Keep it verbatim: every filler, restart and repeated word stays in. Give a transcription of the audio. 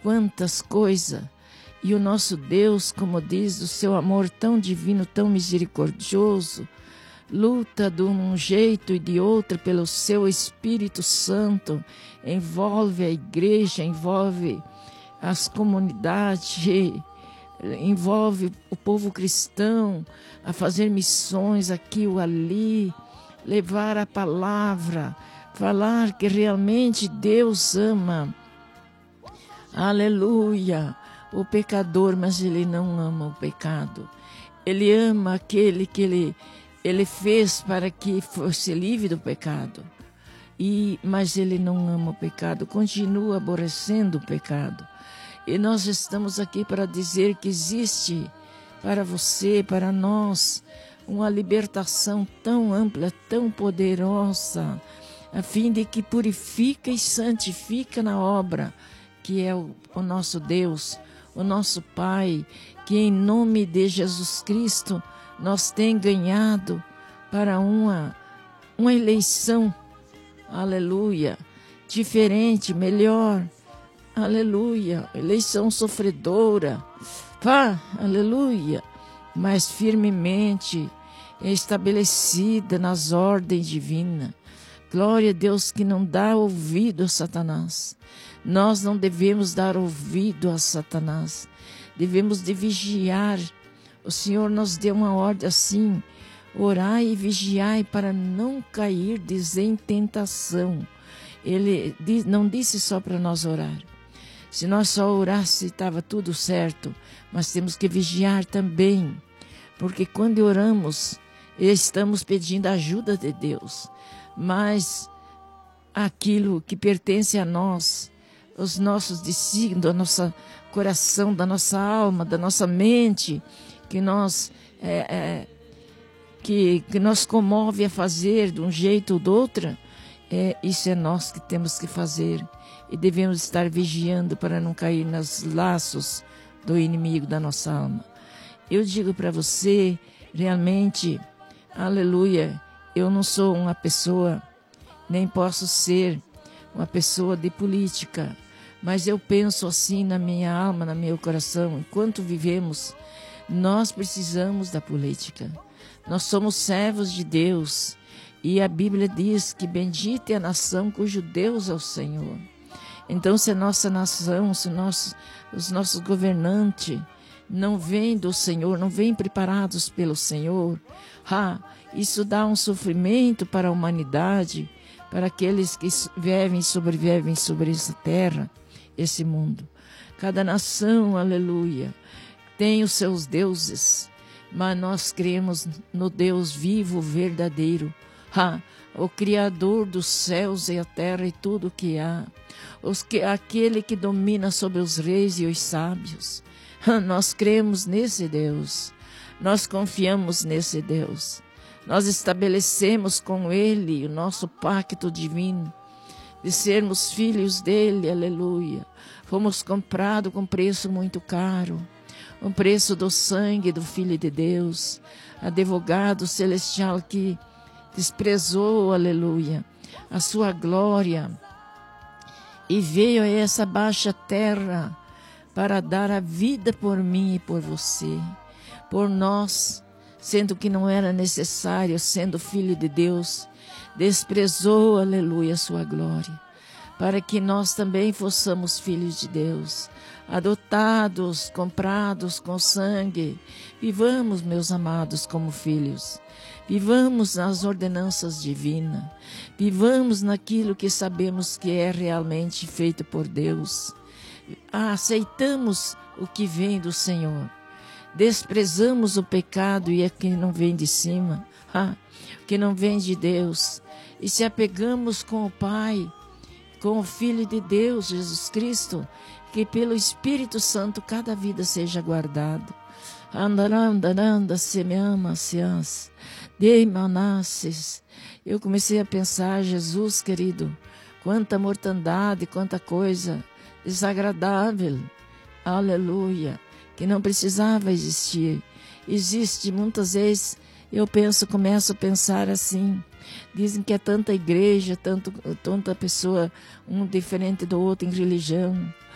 quantas coisas. E o nosso Deus, como diz, o seu amor tão divino, tão misericordioso, luta de um jeito e de outro pelo seu Espírito Santo, envolve a igreja, envolve as comunidades, envolve o povo cristão a fazer missões aqui ou ali, levar a palavra, falar que realmente Deus ama, aleluia, o pecador, mas Ele não ama o pecado. Ele ama aquele que Ele, ele fez para que fosse livre do pecado. E, mas Ele não ama o pecado, continua aborrecendo o pecado. E nós estamos aqui para dizer que existe para você, para nós, uma libertação tão ampla, tão poderosa, a fim de que purifica e santifica na obra, que é o, o nosso Deus, o nosso Pai, que em nome de Jesus Cristo nós tem ganhado para uma, uma eleição, aleluia, diferente, melhor, aleluia, eleição sofredora, pá, aleluia, mas firmemente estabelecida nas ordens divinas. Glória a Deus que não dá ouvido a Satanás. Nós não devemos dar ouvido a Satanás. Devemos de vigiar. O Senhor nos deu uma ordem assim: orai e vigiai para não cair em tentação. Ele não disse só para nós orar. Se nós só orássemos, estava tudo certo. Mas temos que vigiar também. Porque quando oramos, estamos pedindo a ajuda de Deus. Mas aquilo que pertence a nós, os nossos desígnios, do nosso coração, da nossa alma, da nossa mente, que nós, é, é, que, que nos comove a fazer de um jeito ou de outro, é, isso é nós que temos que fazer. E devemos estar vigiando para não cair nos laços do inimigo da nossa alma. Eu digo para você, realmente, aleluia, eu não sou uma pessoa, nem posso ser uma pessoa de política, mas eu penso assim na minha alma, no meu coração, enquanto vivemos, nós precisamos da política. Nós somos servos de Deus e a Bíblia diz que bendita é a nação cujo Deus é o Senhor. Então, se a nossa nação, se nós, os nossos governantes não vêm do Senhor, não vêm preparados pelo Senhor, ah, isso dá um sofrimento para a humanidade, para aqueles que vivem e sobrevivem sobre essa terra, esse mundo. Cada nação, aleluia, tem os seus deuses, mas nós cremos no Deus vivo, verdadeiro, ah, o Criador dos céus e a terra e tudo o que há, os que, aquele que domina sobre os reis e os sábios. Ah, nós cremos nesse Deus, nós confiamos nesse Deus. Nós estabelecemos com Ele o nosso pacto divino, de sermos filhos dEle, aleluia. Fomos comprados com preço muito caro, o preço do sangue do Filho de Deus, advogado celestial que desprezou, aleluia, a sua glória e veio a essa baixa terra para dar a vida por mim e por você, por nós, sendo que não era necessário, sendo Filho de Deus, desprezou, aleluia, a sua glória, para que nós também fossemos filhos de Deus, adotados, comprados com sangue. Vivamos, meus amados, como filhos. Vivamos nas ordenanças divinas. Vivamos naquilo que sabemos que é realmente feito por Deus. Aceitamos o que vem do Senhor. Desprezamos o pecado e é que não vem de cima, ah, que não vem de Deus. E se apegamos com o Pai, com o Filho de Deus, Jesus Cristo, que pelo Espírito Santo cada vida seja guardada. Andaranda, se me ama, se ans. De manasses. Eu comecei a pensar, Jesus querido, quanta mortandade, quanta coisa desagradável, aleluia, que não precisava existir. Existe muitas vezes, eu penso, começo a pensar assim, dizem que é tanta igreja, tanto, tanta pessoa, um diferente do outro em religião.